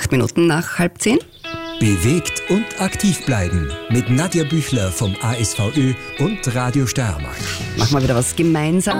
8 Minuten nach 9:30. Bewegt und aktiv bleiben mit Nadja Büchler vom ASVÖ und Radio Steiermark. Machen wir wieder was gemeinsam.